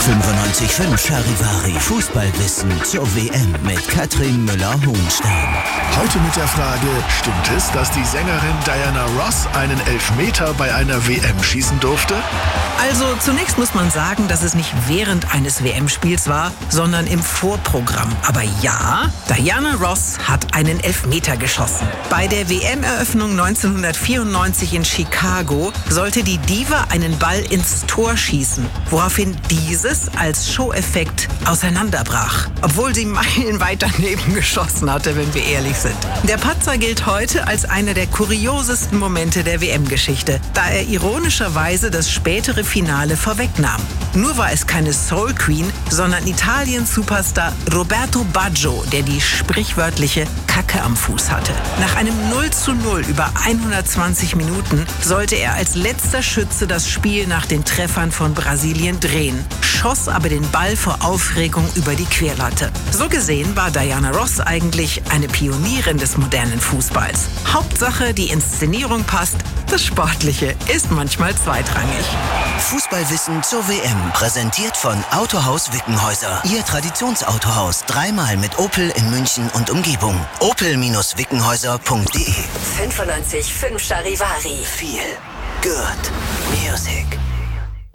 95.5 Charivari. Fußballwissen zur WM mit Katrin Müller-Hohenstein. Heute mit der Frage, stimmt es, dass die Sängerin Diana Ross einen Elfmeter bei einer WM schießen durfte? Also zunächst muss man sagen, dass es nicht während eines WM-Spiels war, sondern im Vorprogramm. Aber ja, Diana Ross hat einen Elfmeter geschossen. Bei der WM-Eröffnung 1994 in Chicago sollte die Diva einen Ball ins Tor schießen, woraufhin dieses als Show-Effekt auseinanderbrach. Obwohl sie meilenweit daneben geschossen hatte, wenn wir ehrlich sind. Der Patzer gilt heute als einer der kuriosesten Momente der WM-Geschichte, da er ironischerweise das spätere Finale vorwegnahm. Nur war es keine Soul Queen, sondern Italiens Superstar Roberto Baggio, der die sprichwörtliche Kacke am Fuß hatte. Nach einem 0:0 über 120 Minuten sollte er als letzter Schütze das Spiel nach den Treffern von Brasilien drehen, schoss aber den Ball vor Aufregung über die Querlatte. So gesehen war Diana Ross eigentlich eine Pionierin des modernen Fußballs. Hauptsache, die Inszenierung passt, das Sportliche ist manchmal zweitrangig. Fußballwissen zur WM, präsentiert von Autohaus Wickenhäuser. Ihr Traditionsautohaus, dreimal mit Opel in München und Umgebung. Opel-Wickenhäuser.de 95.5 Charivari. Feel good music.